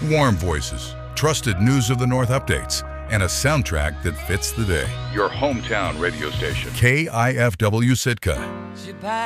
warm voices, trusted news of the North updates, and a soundtrack that fits the day. Your hometown radio station. KIFW Sitka.